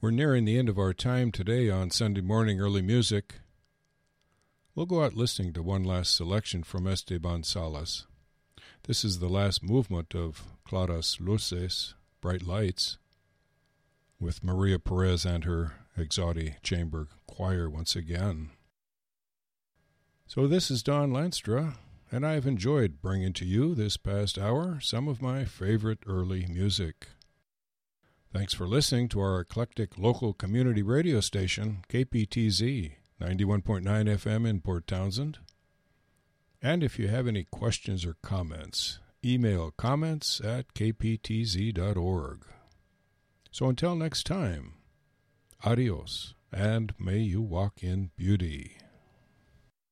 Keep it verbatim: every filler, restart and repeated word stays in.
We're nearing the end of our time today on Sunday Morning Early Music. We'll go out listening to one last selection from Esteban Salas. This is the last movement of Claras Luces, Bright Lights, with Maria Perez and her Exaudi Chamber Choir once again. So this is Don Lanstra, and I've enjoyed bringing to you this past hour some of my favorite early music. Thanks for listening to our eclectic local community radio station, K P T Z, ninety-one point nine F M in Port Townsend. And if you have any questions or comments, email comments at k p t z dot org. So until next time, adios, and may you walk in beauty.